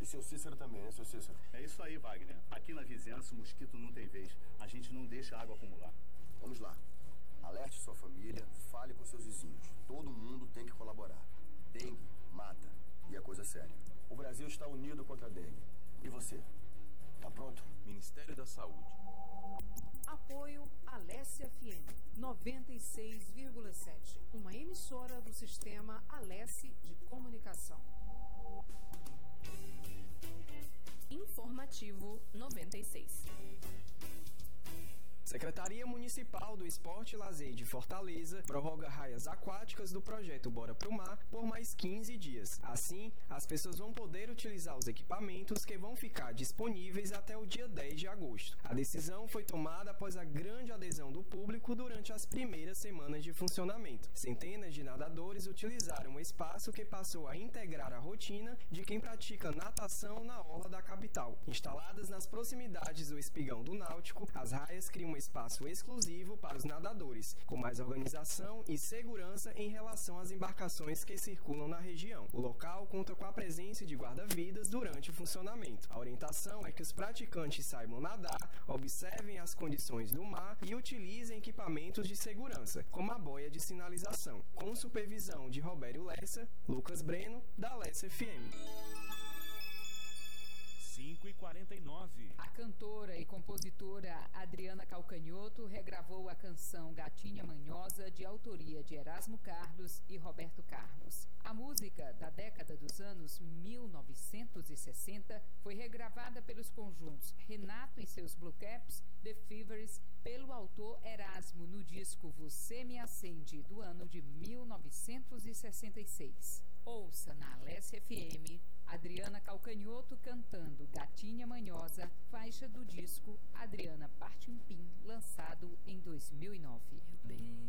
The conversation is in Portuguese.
seu Cícero também, né, seu Cícero? É isso aí, Wagner. Aqui na vizinhança o mosquito não tem vez. A gente não deixa a água acumular. Vamos lá. Alerte sua família, fale com seus vizinhos. Todo mundo tem que colaborar. Dengue mata e é coisa séria. O Brasil está unido contra a dengue. E você? Tá pronto? Ministério da Saúde. Apoio Alesse FM 96,7. Uma emissora do sistema Alesse de Comunicação. Informativo 96. Secretaria Municipal do Esporte e Lazer de Fortaleza prorroga raias aquáticas do projeto Bora Pro Mar por mais 15 dias. Assim, as pessoas vão poder utilizar os equipamentos que vão ficar disponíveis até o dia 10 de agosto. A decisão foi tomada após a grande adesão do público durante as primeiras semanas de funcionamento. Centenas de nadadores utilizaram o espaço que passou a integrar a rotina de quem pratica natação na orla da capital. Instaladas nas proximidades do espigão do Náutico, as raias criam um espaço exclusivo para os nadadores, com mais organização e segurança em relação às embarcações que circulam na região. O local conta com a presença de guarda-vidas durante o funcionamento. A orientação é que os praticantes saibam nadar, observem as condições do mar e utilizem equipamentos de segurança, como a boia de sinalização. Com supervisão de Robério Lessa, Lucas Breno, da Alesse FM. 5h49. A cantora e compositora Adriana Calcanhoto regravou a canção Gatinha Manhosa, de autoria de Erasmo Carlos e Roberto Carlos. A música, da década dos anos 1960, foi regravada pelos conjuntos Renato e seus Blue Caps, The Fevers, pelo autor Erasmo no disco Você Me Acende, do ano de 1966. Ouça na Alesse FM Adriana Calcanhoto cantando Gatinha Manhosa, faixa do disco Adriana Partimpim, lançado em 2009.